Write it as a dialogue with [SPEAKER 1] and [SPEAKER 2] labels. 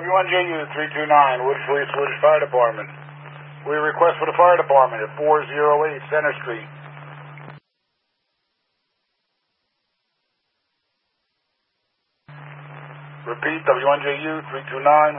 [SPEAKER 1] W1JU 329, Wood Police, Woodage Fire Department. We request for the fire department at 408 Center Street. Repeat, W1JU 329.